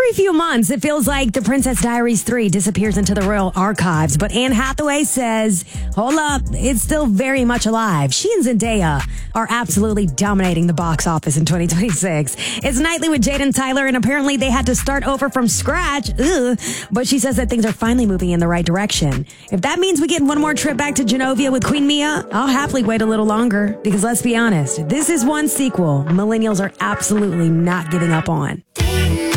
Every few months, it feels like The Princess Diaries 3 disappears into the royal archives, but Anne Hathaway says, hold up, it's still very much alive. She and Zendaya are absolutely dominating the box office in 2026. It's Nightly with Jade and Tyler, and apparently they had to start over from scratch. Ugh. But she says that things are finally moving in the right direction. If that means we get one more trip back to Genovia with Queen Mia, I'll happily wait a little longer. Because let's be honest, this is one sequel millennials are absolutely not giving up on.